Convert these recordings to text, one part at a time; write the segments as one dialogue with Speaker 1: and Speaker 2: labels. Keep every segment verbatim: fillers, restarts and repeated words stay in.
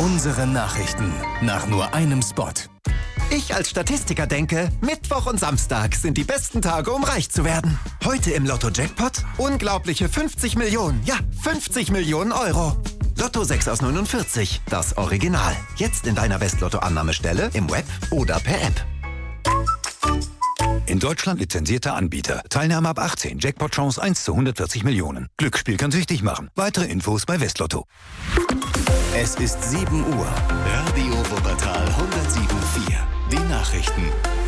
Speaker 1: Unsere Nachrichten nach nur einem Spot.
Speaker 2: Ich als Statistiker denke, Mittwoch und Samstag sind die besten Tage, um reich zu werden. Heute im Lotto-Jackpot unglaubliche fünfzig Millionen, ja, fünfzig Millionen Euro. Lotto sechs aus neunundvierzig, das Original. Jetzt in deiner West-Lotto-Annahmestelle, im Web oder per App.
Speaker 3: In Deutschland lizenzierter Anbieter. Teilnahme ab achtzehn. Jackpot-Chance eins zu hundertvierzig Millionen. Glücksspiel kann süchtig machen. Weitere Infos bei Westlotto.
Speaker 1: Es ist sieben Uhr. Radio Wuppertal hundertsieben Komma vier. Die Nachrichten.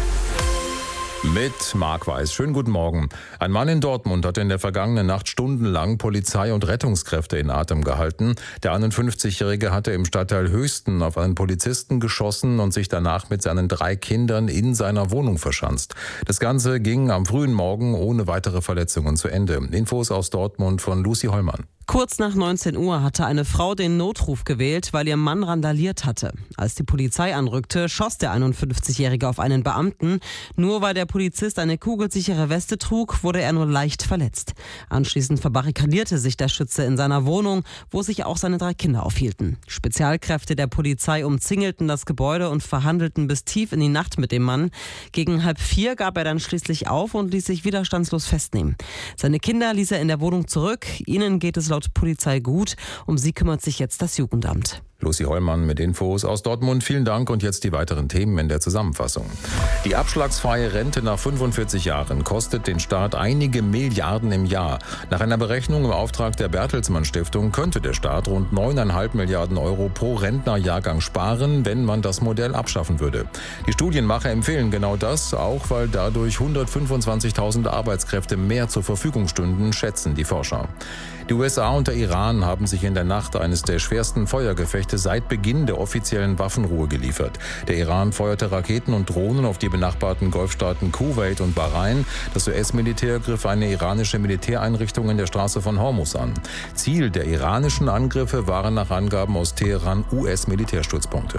Speaker 4: Mit Marc Weiß. Schönen guten Morgen. Ein Mann in Dortmund hat in der vergangenen Nacht stundenlang Polizei und Rettungskräfte in Atem gehalten. Der einundfünfzigjährige hatte im Stadtteil Höchsten auf einen Polizisten geschossen und sich danach mit seinen drei Kindern in seiner Wohnung verschanzt. Das Ganze ging am frühen Morgen ohne weitere Verletzungen zu Ende. Infos aus Dortmund von Lucy Hollmann.
Speaker 5: Kurz nach neunzehn Uhr hatte eine Frau den Notruf gewählt, weil ihr Mann randaliert hatte. Als die Polizei anrückte, schoss der einundfünfzigjährige auf einen Beamten. Nur weil der Polizist eine kugelsichere Weste trug, wurde er nur leicht verletzt. Anschließend verbarrikadierte sich der Schütze in seiner Wohnung, wo sich auch seine drei Kinder aufhielten. Spezialkräfte der Polizei umzingelten das Gebäude und verhandelten bis tief in die Nacht mit dem Mann. Gegen halb vier gab er dann schließlich auf und ließ sich widerstandslos festnehmen. Seine Kinder ließ er in der Wohnung zurück. Ihnen geht es laut Polizei gut. Um sie kümmert sich jetzt das Jugendamt.
Speaker 4: Lucy Hollmann mit Infos aus Dortmund. Vielen Dank und jetzt die weiteren Themen in der Zusammenfassung. Die abschlagsfreie Rente nach fünfundvierzig Jahren kostet den Staat einige Milliarden im Jahr. Nach einer Berechnung im Auftrag der Bertelsmann Stiftung könnte der Staat rund neuneinhalb Milliarden Euro pro Rentnerjahrgang sparen, wenn man das Modell abschaffen würde. Die Studienmacher empfehlen genau das, auch weil dadurch hundertfünfundzwanzigtausend Arbeitskräfte mehr zur Verfügung stünden, schätzen die Forscher. Die U S A und der Iran haben sich in der Nacht eines der schwersten Feuergefechte seit Beginn der offiziellen Waffenruhe geliefert. Der Iran feuerte Raketen und Drohnen auf die benachbarten Golfstaaten Kuwait und Bahrain. Das U S-Militär griff eine iranische Militäreinrichtung in der Straße von Hormuz an. Ziel der iranischen Angriffe waren nach Angaben aus Teheran U S-Militärstützpunkte.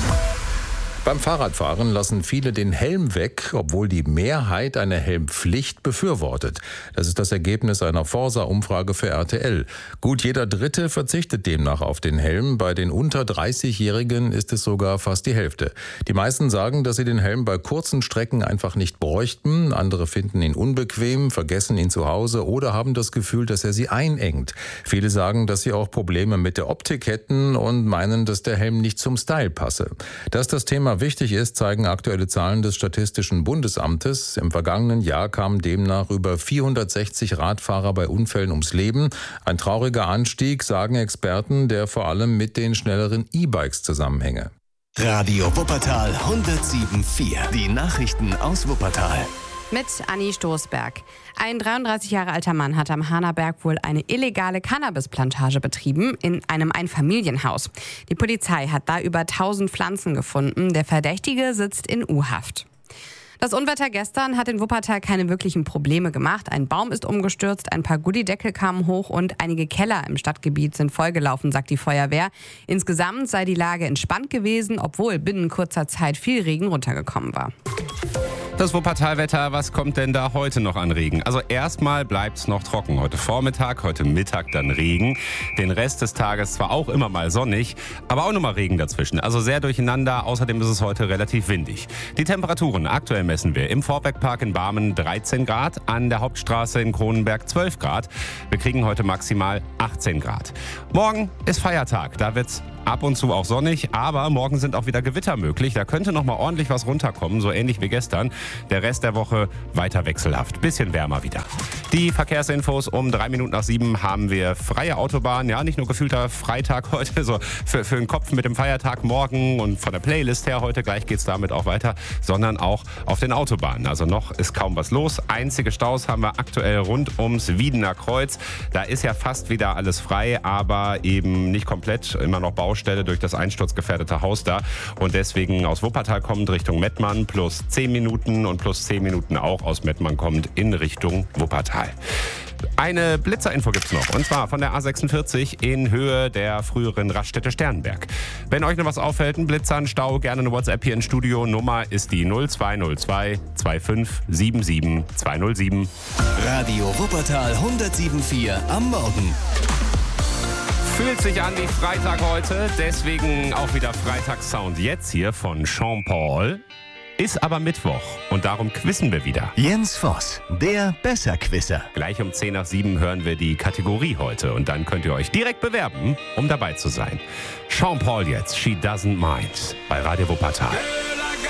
Speaker 4: Beim Fahrradfahren lassen viele den Helm weg, obwohl die Mehrheit eine Helmpflicht befürwortet. Das ist das Ergebnis einer Forsa-Umfrage für R T L. Gut jeder Dritte verzichtet demnach auf den Helm. Bei den unter dreißigjährigen ist es sogar fast die Hälfte. Die meisten sagen, dass sie den Helm bei kurzen Strecken einfach nicht bräuchten. Andere finden ihn unbequem, vergessen ihn zu Hause oder haben das Gefühl, dass er sie einengt. Viele sagen, dass sie auch Probleme mit der Optik hätten und meinen, dass der Helm nicht zum Style passe. Dass das Thema wichtig ist, zeigen aktuelle Zahlen des Statistischen Bundesamtes. Im vergangenen Jahr kamen demnach über vierhundertsechzig Radfahrer bei Unfällen ums Leben. Ein trauriger Anstieg, sagen Experten, der vor allem mit den schnelleren E-Bikes zusammenhänge.
Speaker 1: Radio Wuppertal hundertsieben Komma vier. Die Nachrichten aus Wuppertal.
Speaker 6: Mit Anni Stoßberg. Ein dreiunddreißig Jahre alter Mann hat am Hahnerberg wohl eine illegale Cannabisplantage betrieben in einem Einfamilienhaus. Die Polizei hat da über tausend Pflanzen gefunden. Der Verdächtige sitzt in U-Haft. Das Unwetter gestern hat in Wuppertal keine wirklichen Probleme gemacht. Ein Baum ist umgestürzt, ein paar Gullydeckel kamen hoch und einige Keller im Stadtgebiet sind vollgelaufen, sagt die Feuerwehr. Insgesamt sei die Lage entspannt gewesen, obwohl binnen kurzer Zeit viel Regen runtergekommen war.
Speaker 7: Das Wuppertalwetter, was kommt denn da heute noch an Regen? Also erstmal bleibt es noch trocken. Heute Vormittag, heute Mittag dann Regen. Den Rest des Tages zwar auch immer mal sonnig, aber auch nochmal Regen dazwischen. Also sehr durcheinander. Außerdem ist es heute relativ windig. Die Temperaturen aktuell messen wir im Vorwerkpark in Barmen dreizehn Grad, an der Hauptstraße in Kronenberg zwölf Grad. Wir kriegen heute maximal achtzehn Grad. Morgen ist Feiertag. Da wird's ab und zu auch sonnig, aber morgen sind auch wieder Gewitter möglich. Da könnte noch mal ordentlich was runterkommen, so ähnlich wie gestern. Der Rest der Woche weiter wechselhaft, bisschen wärmer wieder. Die Verkehrsinfos um drei Minuten nach sieben haben wir freie Autobahn. Ja, nicht nur gefühlter Freitag heute, so für, für den Kopf mit dem Feiertag morgen und von der Playlist her heute, gleich geht's damit auch weiter, sondern auch auf den Autobahnen. Also noch ist kaum was los. Einzige Staus haben wir aktuell rund ums Wiedener Kreuz. Da ist ja fast wieder alles frei, aber eben nicht komplett, immer noch Bau Baustelle durch das einsturzgefährdete Haus da. Und deswegen aus Wuppertal kommend Richtung Mettmann plus zehn Minuten und plus zehn Minuten auch aus Mettmann kommend in Richtung Wuppertal. Eine Blitzerinfo gibt's noch, und zwar von der A sechsundvierzig in Höhe der früheren Raststätte Sternberg. Wenn euch noch was auffällt, ein Blitzer, ein Stau, gerne eine WhatsApp hier ins Studio. Nummer ist die null zwei null zwei zwei fünf sieben sieben zwei null sieben.
Speaker 1: Radio Wuppertal hundertsieben Komma vier am Morgen.
Speaker 7: Fühlt sich an wie Freitag heute, deswegen auch wieder Freitagssound jetzt hier von Sean Paul. Ist aber Mittwoch und darum quizzen wir wieder.
Speaker 1: Jens Voss, der Besserquisser.
Speaker 7: Gleich um zehn nach sieben hören wir die Kategorie heute und dann könnt ihr euch direkt bewerben, um dabei zu sein. Sean Paul jetzt, She Doesn't Mind bei Radio Wuppertal.